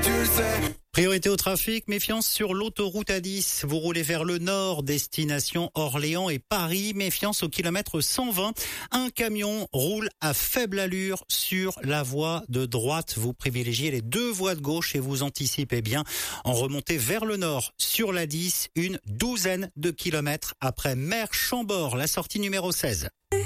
tu le sais. Priorité au trafic, méfiance sur l'autoroute A10. Vous roulez vers le nord, destination Orléans et Paris. Méfiance au kilomètre 120. Un camion roule à faible allure sur la voie de droite. Vous privilégiez les deux voies de gauche et vous anticipez bien. En remontée vers le nord, sur l'A10, une douzaine de kilomètres après Mer-Chambord, la sortie numéro 16.